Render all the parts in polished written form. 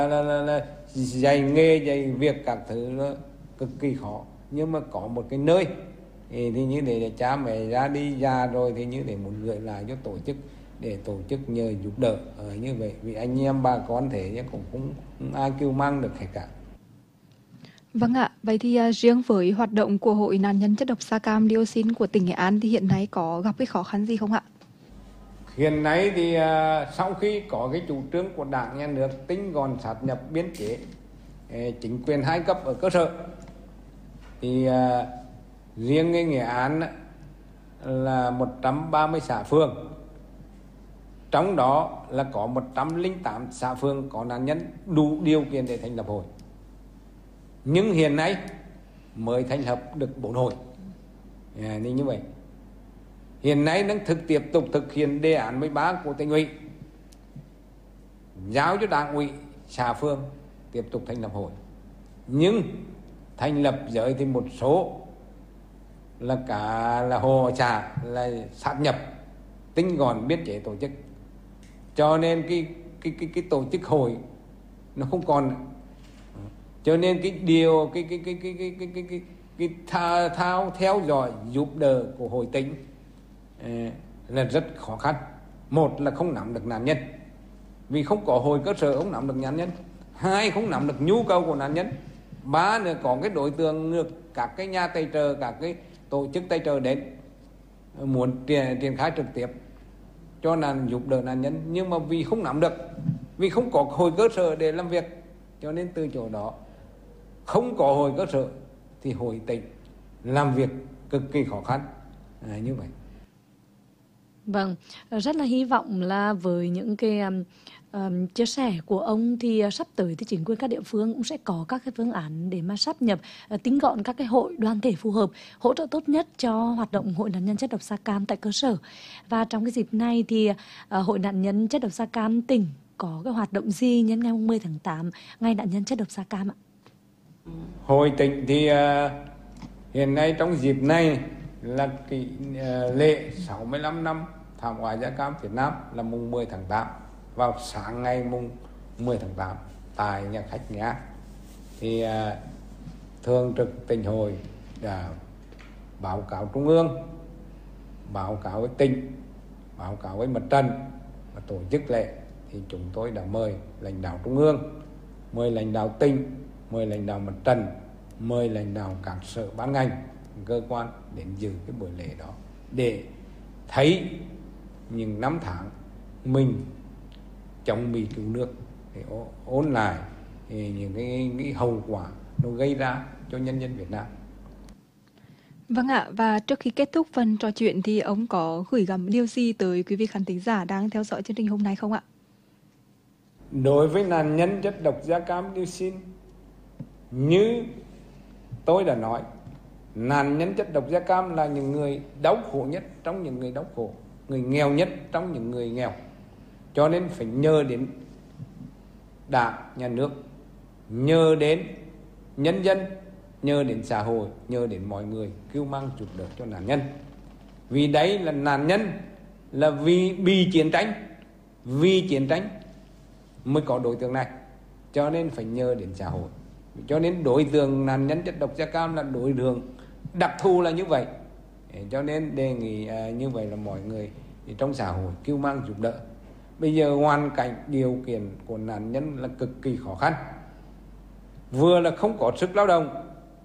là dạy nghề dạy việc các thứ nó cực kỳ khó, nhưng mà có một cái nơi thì như thế để cha mẹ ra đi già rồi thì như thế muốn gửi lại cho tổ chức để tổ chức nhờ giúp đỡ như vậy, vì anh em bà con thế chứ cũng ai kêu mang được hết cả. Vâng ạ, vậy thì riêng với hoạt động của Hội nạn nhân chất độc da cam dioxin của tỉnh Nghệ An thì hiện nay có gặp cái khó khăn gì không ạ? Hiện nay thì sau khi có cái chủ trương của Đảng nhà nước tinh gọn sáp nhập biên chế chính quyền hai cấp ở cơ sở thì riêng cái Nghệ An là 130 xã phường, trong đó là có 108 xã phường có nạn nhân đủ điều kiện để thành lập hội, nhưng hiện nay mới thành lập được 4 hội. Thì như vậy hiện nay đang tiếp tục thực hiện đề án 13 của tỉnh ủy, giao cho đảng ủy xã phường tiếp tục thành lập hội, nhưng thành lập giới thì một số là cả là hồ xã là sát nhập tinh gọn biên chế tổ chức, cho nên cái tổ chức hội nó không còn, cho nên cái điều cái thao theo dõi giúp đỡ của hội tỉnh là rất khó khăn. Một là không nắm được nạn nhân, vì không có hội cơ sở không nắm được nạn nhân. Hai, không nắm được nhu cầu của nạn nhân. Ba nữa, có cái đối tượng được các cái nhà tài trợ, các cái tổ chức tài trợ đến muốn triển khai trực tiếp cho nạn giúp đỡ nạn nhân, nhưng mà vì không nắm được, vì không có hội cơ sở để làm việc, cho nên từ chỗ đó không có hội cơ sở thì hội tỉnh làm việc cực kỳ khó khăn như vậy. Vâng, rất là hy vọng là với những cái chia sẻ của ông thì sắp tới thì chính quyền các địa phương cũng sẽ có các cái phương án để mà sáp nhập tinh gọn các cái hội đoàn thể phù hợp, hỗ trợ tốt nhất cho hoạt động Hội nạn nhân chất độc da cam tại cơ sở. Và trong cái dịp này thì Hội nạn nhân chất độc da cam tỉnh có cái hoạt động gì nhân ngày 10 tháng 8, ngày nạn nhân chất độc da cam ạ? Hội tỉnh thì hiện nay trong dịp này là cái lễ 65 năm thảm họa da cam Việt Nam là mùng 10 tháng 8, vào sáng ngày mùng 10 tháng 8 tại nhà khách Nghệ An. Thì thường trực tỉnh hội đã báo cáo trung ương, báo cáo với tỉnh, báo cáo với mặt trận và tổ chức lễ. Thì chúng tôi đã mời lãnh đạo trung ương, mời lãnh đạo tỉnh, mời lãnh đạo mặt trận, mời lãnh đạo các sở ban ngành, cơ quan đến dự cái buổi lễ đó, để thấy những năm tháng mình chống Mỹ cứu nước, để ôn lại những cái hậu quả nó gây ra cho nhân dân Việt Nam. Vâng ạ, và trước khi kết thúc phần trò chuyện thì ông có gửi gắm điều gì tới quý vị khán thính giả đang theo dõi chương trình hôm nay không ạ? Đối với nạn nhân chất độc da cam dioxin, như tôi đã nói, nạn nhân chất độc da cam là những người đau khổ nhất trong những người đau khổ, người nghèo nhất trong những người nghèo. Cho nên phải nhờ đến Đảng, Nhà nước, nhờ đến nhân dân, nhờ đến xã hội, nhờ đến mọi người cứu mang giúp đỡ cho nạn nhân. Vì đấy là nạn nhân là vì vì chiến tranh mới có đối tượng này, cho nên phải nhờ đến xã hội. Cho nên đối tượng nạn nhân chất độc da cam là đối tượng đặc thù là như vậy. Cho nên đề nghị như vậy là mọi người trong xã hội cứu mang giúp đỡ. Bây giờ hoàn cảnh điều kiện của nạn nhân là cực kỳ khó khăn, vừa là không có sức lao động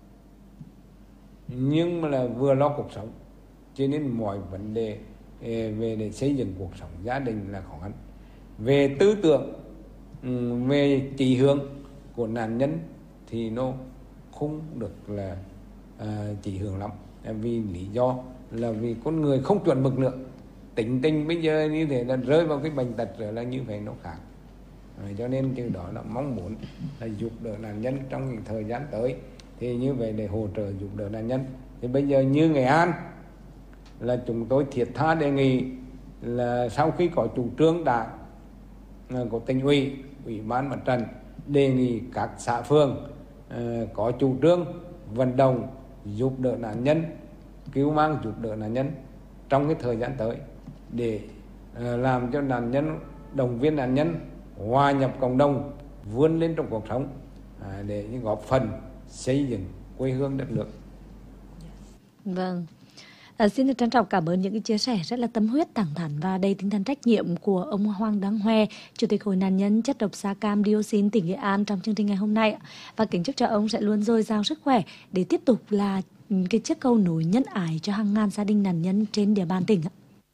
nhưng mà là vừa lo cuộc sống, cho nên mọi vấn đề về để xây dựng cuộc sống gia đình là khó khăn. Về tư tưởng, về chỉ hướng của nạn nhân thì nó không được là chỉ hướng lắm, vì lý do là vì con người không chuẩn mực nữa, tính tình bây giờ như thế là rơi vào cái bệnh tật rồi, là như vậy nó khác. Cho nên từ đó là mong muốn là giúp đỡ nạn nhân trong những thời gian tới, thì như vậy để hỗ trợ giúp đỡ nạn nhân. Thì bây giờ như Nghệ An là chúng tôi thiết tha đề nghị là sau khi có chủ trương Đảng của tỉnh ủy, ủy ban mặt trận, đề nghị các xã phường có chủ trương vận động giúp đỡ nạn nhân, cứu mang giúp đỡ nạn nhân trong cái thời gian tới, để làm cho nạn nhân, động viên nạn nhân hòa nhập cộng đồng, vươn lên trong cuộc sống để góp phần xây dựng quê hương đất nước. Vâng. Xin được trân trọng cảm ơn những cái chia sẻ rất là tâm huyết, thẳng thắn và đầy tinh thần trách nhiệm của ông Hoàng Đăng Hoe, Chủ tịch Hội nạn nhân chất độc da cam dioxin tỉnh Nghệ An trong chương trình ngày hôm nay. Và kính chúc cho ông sẽ luôn dồi dào sức khỏe để tiếp tục là cái chiếc cầu nối nhân ái cho hàng ngàn gia đình nạn nhân trên địa bàn tỉnh.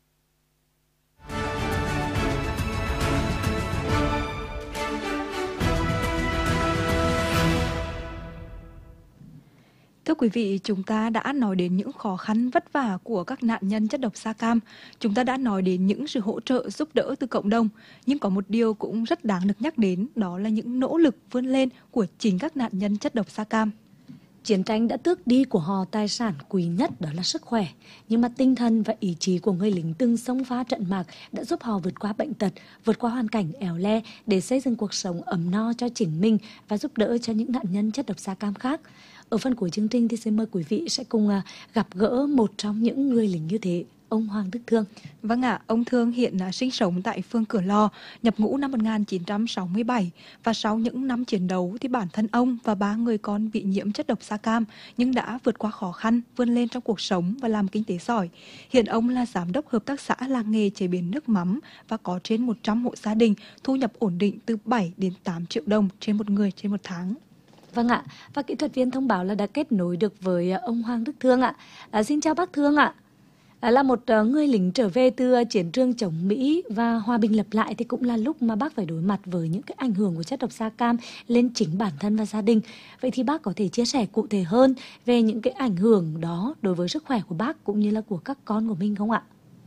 Thưa quý vị, chúng ta đã nói đến những khó khăn vất vả của các nạn nhân chất độc da cam. Chúng ta đã nói đến những sự hỗ trợ giúp đỡ từ cộng đồng. Nhưng có một điều cũng rất đáng được nhắc đến, đó là những nỗ lực vươn lên của chính các nạn nhân chất độc da cam. Chiến tranh đã tước đi của họ tài sản quý nhất, đó là sức khỏe. Nhưng mà tinh thần và ý chí của người lính từng xông pha trận mạc đã giúp họ vượt qua bệnh tật, vượt qua hoàn cảnh éo le để xây dựng cuộc sống ấm no cho chính mình và giúp đỡ cho những nạn nhân chất độc da cam khác. Ở phần cuối chương trình thì xin mời quý vị sẽ cùng gặp gỡ một trong những người lính như thế, ông Hoàng Đức Thương. Vâng ạ, ông Thương hiện sinh sống tại phường Cửa Lò, nhập ngũ năm 1967 và sau những năm chiến đấu thì bản thân ông và 3 người con bị nhiễm chất độc da cam nhưng đã vượt qua khó khăn, vươn lên trong cuộc sống và làm kinh tế giỏi. Hiện ông là giám đốc hợp tác xã làng nghề chế biến nước mắm và có trên 100 hộ gia đình, thu nhập ổn định từ 7 đến 8 triệu đồng trên một người trên một tháng. Vâng ạ, và kỹ thuật viên thông báo là đã kết nối được với ông Hoàng Đức Thương ạ. Xin chào bác Thương ạ. Là một người lính trở về từ chiến trường chống Mỹ và hòa bình lập lại thì cũng là lúc mà bác phải đối mặt với những cái ảnh hưởng của chất độc da cam lên chính bản thân và gia đình. Vậy thì bác có thể chia sẻ cụ thể hơn về những cái ảnh hưởng đó đối với sức khỏe của bác cũng như là của các con của mình không ạ?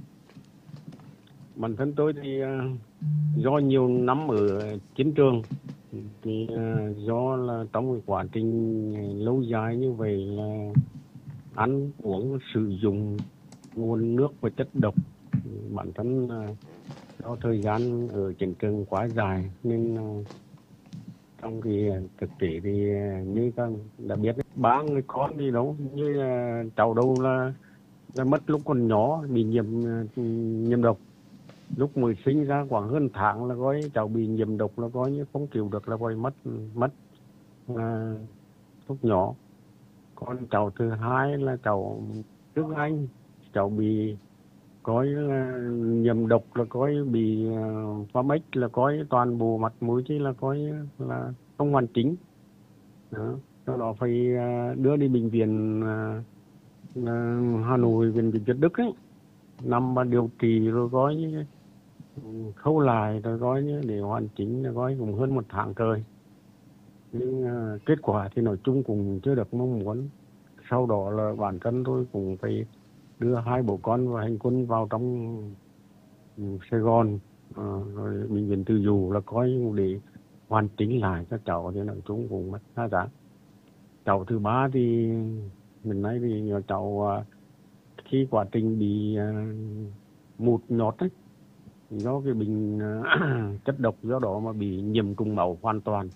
Bản thân tôi thì do nhiều năm ở chiến trường thì do là trong cái quá trình lâu dài như vậy là ăn uống sử dụng nguồn nước và chất độc, bản thân do thời gian ở chiến trường quá dài nên trong cái thực tế thì như các đã biết 3 người con thì đâu như cháu đâu là mất lúc còn nhỏ bị nhiễm độc. Lúc mới sinh ra khoảng hơn tháng là coi cháu bị nhiễm độc, là coi như không chịu được, là coi mất lúc nhỏ. Còn cháu thứ hai là cháu Đức Anh, cháu bị coi là nhiễm độc, là coi bị phá ếch, là coi toàn bộ mặt mũi chứ là coi là không hoàn chỉnh. Sau đó phải đưa đi bệnh viện Hà Nội, bệnh viện Việt Đức ấy, nằm và điều trị rồi coi như khâu lại rồi coi như để hoàn chỉnh là coi cũng hơn 1 tháng trời. Nhưng kết quả thì nói chung cũng chưa được mong muốn. Sau đó là bản thân tôi cũng phải đưa 2 bố con và hành quân vào trong Sài Gòn, rồi bệnh viện Từ Dũ là coi để hoàn chỉnh lại cho cháu, thì nói chung cũng mất 2 tháng. Cháu thứ 3 thì mình nói thì cháu khi quá trình bị mụt nhọt ấy, do cái bệnh chất độc, do đó mà bị nhiễm trùng máu hoàn toàn.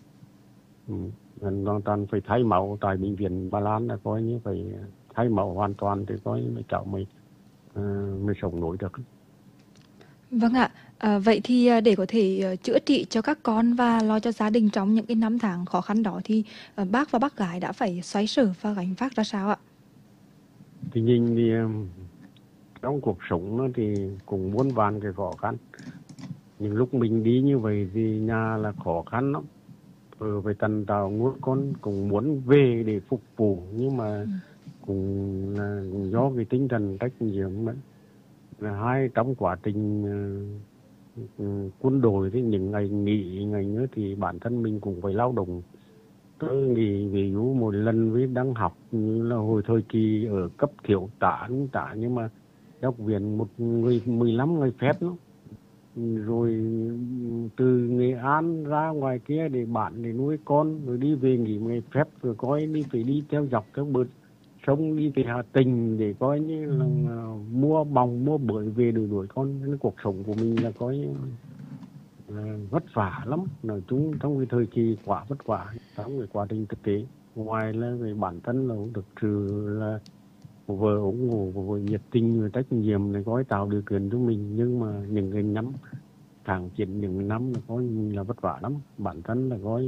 Hoàn toàn phải thay máu tại bệnh viện Ba Lan, là coi như phải thay máu hoàn toàn thì coi như cháu mới sống nổi được. Vâng ạ, vậy thì để có thể chữa trị cho các con và lo cho gia đình trong những cái năm tháng khó khăn đó thì bác và bác gái đã phải xoay sở và gánh vác ra sao ạ? Thì nhìn thì trong cuộc sống thì cũng muôn vàn cái khó khăn. Những lúc mình đi như vậy thì nhà là khó khăn lắm. Về tần tàu nuôi con cũng muốn về để phục vụ, nhưng mà cũng là do cái tinh thần trách nhiệm đấy. Hai trong quá trình quân đội thì những ngày nghỉ ngày nữa thì bản thân mình cũng phải lao động. Tôi nghỉ ví dụ một lần với đang học như là hồi thời kỳ ở cấp thiếu tá nhưng mà học viện một người 15 ngày phép đó. Rồi từ Nghệ An ra ngoài kia để bạn để nuôi con, rồi đi về nghỉ ngày phép, rồi coi đi phải đi theo dọc theo bờ sông đi về Hà Tĩnh để coi như là mua bòng mua bưởi về để đuổi con. Nên cuộc sống của mình là coi vất vả lắm, nói chung trong cái thời kỳ quá vất vả trong cái quá trình thực tế. Ngoài là về bản thân là cũng được sự là vợ ủng hộ và vợ nhiệt tình và trách nhiệm để gói tạo điều kiện cho mình, nhưng mà những cái nhắm kháng chiến những năm là coi như là vất vả lắm, bản thân là coi